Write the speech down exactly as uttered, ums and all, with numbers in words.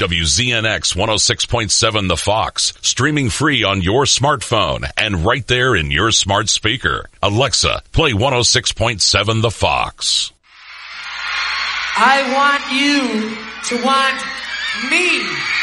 W Z N X one oh six point seven The Fox, streaming free on your smartphone and right there in your smart speaker. Alexa, play one oh six point seven The Fox. I want you to want me.